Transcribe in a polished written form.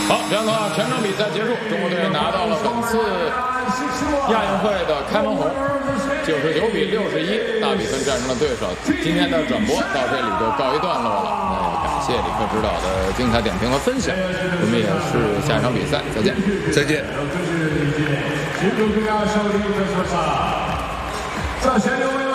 好，这样的话，全场比赛结束，中国队拿到了本次亚运会的开门红，99比61，大比分战胜了对手。今天的转播到这里就告一段落了。感谢李克指导的精彩点评和分享，我们也是下一场比赛再见。 再见。 这些